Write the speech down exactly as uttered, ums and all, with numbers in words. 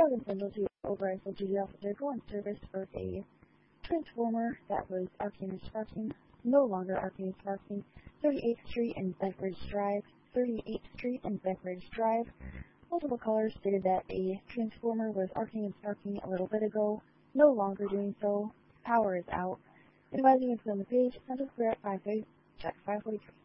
Logan Central to override full duty officer go on service for a transformer that was arcing and sparking, no longer arcing and sparking, thirty-eighth Street and Beckridge Drive, thirty-eighth Street and Beckridge Drive. Multiple callers stated that a transformer was arcing and sparking a little bit ago, no longer doing so. Power is out. Advising it's on the page, Central Square at five thirty, check five forty-three.